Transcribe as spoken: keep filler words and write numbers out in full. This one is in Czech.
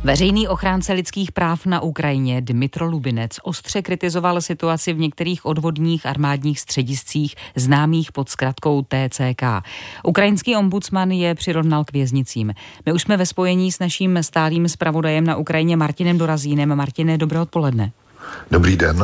Veřejný ochránce lidských práv na Ukrajině Dmytro Lubinec ostře kritizoval situaci v některých odvodních armádních střediscích známých pod zkratkou T C K. Ukrajinský ombudsman je přirovnal k věznicím. My už jsme ve spojení s naším stálým zpravodajem na Ukrajině Martinem Dorazínem. Martine, dobré odpoledne. Dobrý den.